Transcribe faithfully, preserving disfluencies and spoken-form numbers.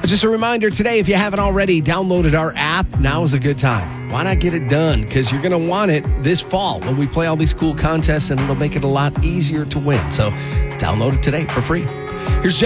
Just a reminder today, if you haven't already downloaded our app, now is a good time. Why not get it done? Because you're going to want it this fall when we play all these cool contests, and it'll make it a lot easier to win. So download it today for free. Here's John.